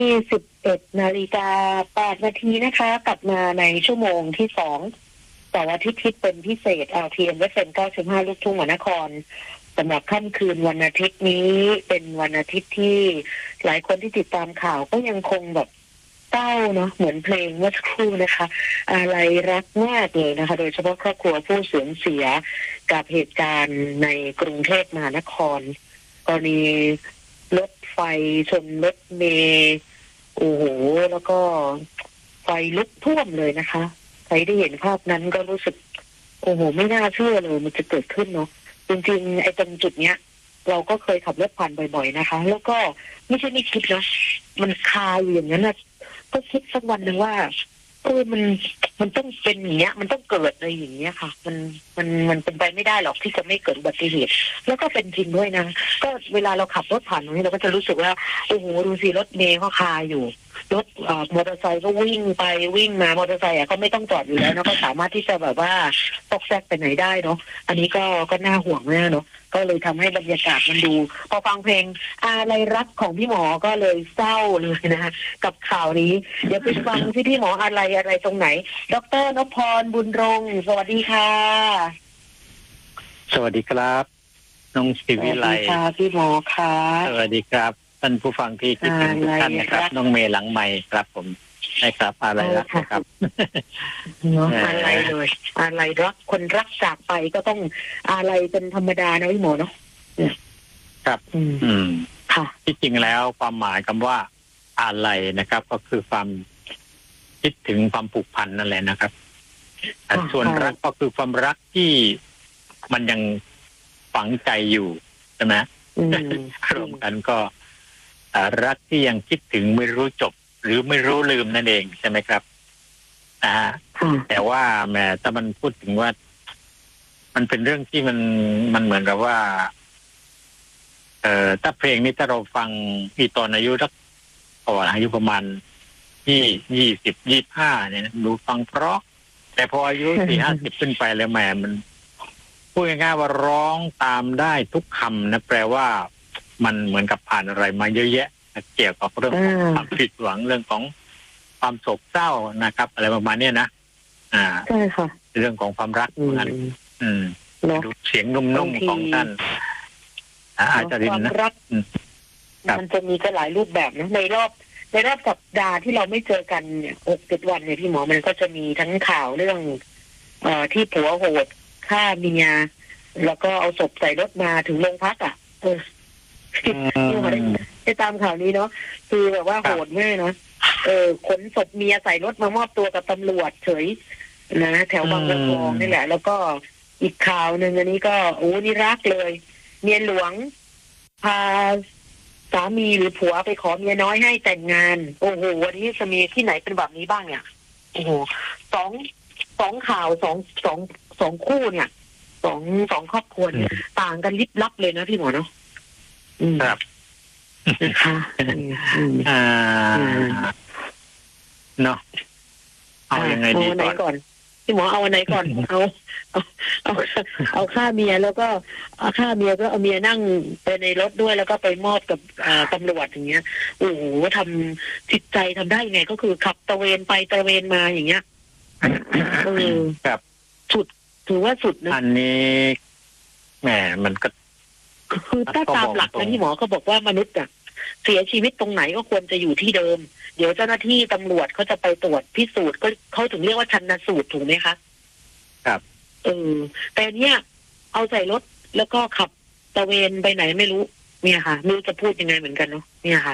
21:08 น.นะคะกลับมาในชั่วโมงที่2แต่ว่าที่คิดเป็นพิเศษ RTM FM 95ลูกทุ่งมหานครสำหรับค่ำคืนวันอาทิตย์นี้เป็นวันอาทิตย์ที่หลายคนที่ติดตามข่าวก็ยังคงแบบเศร้าเนาะเหมือนเพลงเมื่อสักครู่นะคะอะไรรักมากเลยนะคะโดยเฉพาะครอบครัวผู้สูญเสียกับเหตุการณ์ในกรุงเทพมหานครกรณีรถไฟชนรถเมล์โอ้โหแล้วก็ไฟลุกท่วมเลยนะคะใครได้เห็นภาพนั้นก็รู้สึกโอ้โหไม่น่าเชื่อเลยมันจะเกิดขึ้นเนาะจริงๆไอ้ตรงจุดเนี้ยเราก็เคยขับรถผ่านบ่อยๆนะคะแล้วก็ไม่ใช่ไม่คิดนะมันคาอยู่อย่างนั้นนะก็คิดสักวันหนึ่งว่ามันต้องเป็นอย่างเงี้ยมันต้องเกิดอะไรอย่างเงี้ยค่ะมันเป็นไปไม่ได้หรอกที่จะไม่เกิดอุบัติเหตุแล้วก็เป็นจริงด้วยนะก็เวลาเราขับรถผ่านตรงนี้เราก็จะรู้สึกว่าโอ้โหดูสิรถเมล์ก็คาอยู่รถมอเตอร์ไซค์ก็วิ่งไปวิ่งมามอเตอร์ไซค์ก็ไม่ต้องจอดอยู่แล้วนะก็สามารถที่จะแบบว่าตอกแซกไปไหนได้เนาะอันนี้ก็น่าห่วงมากเนาะก็เลยทำให้บรรยากาศมันดูพอฟังเพลงอะไรรักของพี่หมอก็เลยเศร้าเลยนะคะกับข่าวนี้เดี๋ยวไปฟังที่พี่หมออะไรตรงไหนดร.นพพรบุญรงค์สวัสดีค่ะสวัสดีครับน้องศิวิไลสวัสดีค่ะพี่หมอค่ะสวัสดีครับท่านผู้ฟังที่คิดถึงทุกท่านนะครับน้องเมย์หลังไมค์ครับผมใช่ครับอะไรรักครับเนาะอะไรเลยอะไรรักคนรักจากไปก็ต้องอะไรเป็นธรรมดานะพี่หมอเนาะครับค่ะที่จริงแล้วความหมายคำว่าอะไรนะครับ ก็คือความคิดถึงความผูกพันนั่นแหละนะครับส่วนรักก็คือความรักที่มันยังฝังใจอยู่ใช่ไหมรวมกันก็รักที่ยังคิดถึงไม่รู้จบหรือไม่รู้ลืมนั่นเองใช่ไหมครับแต่ว่าแม้ถ้ามันพูดถึงว่ามันเป็นเรื่องที่มันเหมือนกับว่าถ้าเพลงนี้ถ้าเราฟังที่ตอนอายุสักก่อนอายุประมาณ20-25เนี่ยดูฟังเพราะแต่พออายุ40-50ขึ้นไปแล้วแหมมันพูดง่ายๆว่าร้องตามได้ทุกคำนะแปลว่ามันเหมือนกับผ่านอะไรมาเยอะแยะเกี่ยวกับเรื่องของความผิดหวังเรื่องของความโศกเศร้านะครับอะไรประมาณนี้นะใช่ค่ะเรื่องของความรักนั้นดูเสียงนุ่มๆของท่านอาจารย์ความรักมันจะมีก็หลายรูปแบบนะในรอบสัปดาห์ที่เราไม่เจอกันเนี่ย6-7 วันเนี่ยพี่หมอมันก็จะมีทั้งข่าวเรื่องที่ผัวโหดฆ่าเมียแล้วก็เอาศพใส่รถมาถึงโรงพักได้ตามข่าวนี้เนาะคือแบบว่าโหดมากนะขนศพเมียใส่รถมามอบตัวกับตำรวจเฉยนะแถวบางบัวทองนี่แหละแล้วก็อีกข่าวหนึ่งอันนี้ก็โอ้นี่รักเลยเมียหลวงพาสามีหรือผัวไปขอเมียน้อยให้แต่งงานโอ้โหวันนี้จะมีที่ไหนเป็นแบบนี้บ้างเนี่ยโอ้โหสองข่าวสองคู่เนี่ยสองครอบครัวต่างกันลิบลับเลยนะพี่หมอเนาะครับนะคะเนาะเอายังไงดีก่อนพี่หมอเอาอันไหนก่อนเอาฆ่าเมียแล้วก็ฆ่าเมียก็เอาเมียนั่งไปในรถด้วยแล้วก็ไปมอบกับตำรวจอย่างเงี้ยโอ้โหทำจิตใจทำได้ยังไงก็คือขับตระเวนไปตระเวนมาอย่างเงี้ยครับสุดถือว่าสุดนะอันนี้แหมมันก็คือถ้าตามหลักนะที่หมอเขาบอกว่ามนุษย์เสียชีวิตตรงไหนก็ควรจะอยู่ที่เดิมเดี๋ยวเจ้าหน้าที่ตำรวจเขาจะไปตรวจพิสูจน์ก็เขาถึงเรียกว่าชันสูตรถูกไหมคะครับแต่เนี้ยเอาใส่รถแล้วก็ขับตระเวนไปไหนไม่รู้เนี่ยค่ะไม่รู้จะพูดยังไงเหมือนกันเนาะเนี่ยค่ะ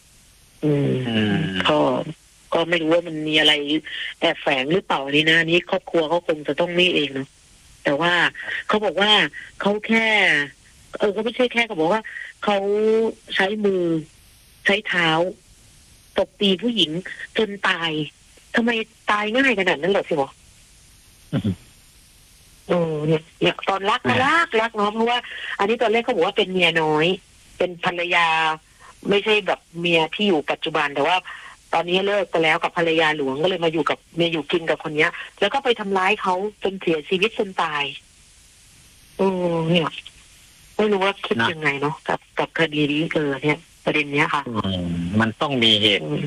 ก็ไม่รู้ว่ามันมีอะไรแอบแฝงหรือเปล่านี่นะนี้ครอบครัวเขาคงจะต้องนี่เองเนาะแต่ว่าเขาบอกว่าเขาแค่ก็ไม่ใช่แค่เขาบอกว่าเขาใช้มือใช้เท้าตบตีผู้หญิงจนตายทำไมตายง่ายขนาดนั้นเหรอพี่หมอเนี่ยตอนรักเนาะเพราะว่าอันนี้ตอนแรกเขาบอกว่าเป็นเมียน้อยเป็นภรรยาไม่ใช่แบบเมียที่อยู่ปัจจุบันแต่ว่าตอนนี้เลิกไปแล้วกับภรรยาหลวงก็เลยมาอยู่กับเมียอยู่กินกับคนเนี้ยแล้วก็ไปทำร้ายเขาจนเสียชีวิตจนตายเนี่ยไม่รู้ว่าคิดยังไงเนาะกับคดีนี้เนี่ยประเด็นเนี้ยค่ะมันต้องมีเหตุ